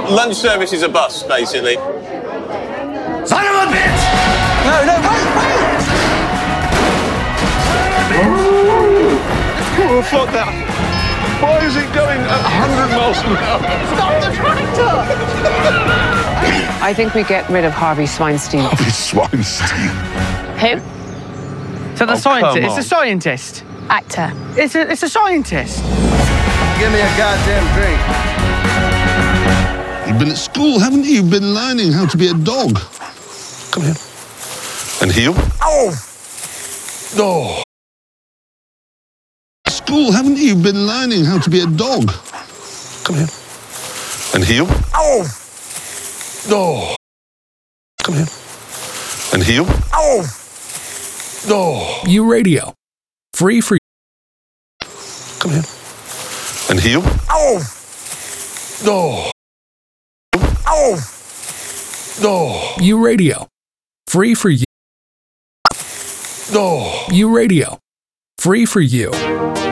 Lunch service is a bus, basically. Son of a bitch! No, wait! Oh, fuck that. Why is it going at 100 miles an hour? Stop the tractor! I think we get rid of Harvey Weinstein. Harvey Weinstein. Who? So the Oh, scientist. come It's on. a scientist. Actor. It's a scientist. Give me a goddamn drink. You've been at school, haven't you? You've been learning how to be a dog. Come here. And heel. Oh! Oh! School, haven't you? You've been learning how to be a dog. Come here. And heel. Oh! Oh! Come here. And heel. Oh! Oh! U Radio. Free for Come here. And heel. Oh! Oh! Oh! Oh! U Radio. Free for you. Oh! U Radio. Free for you.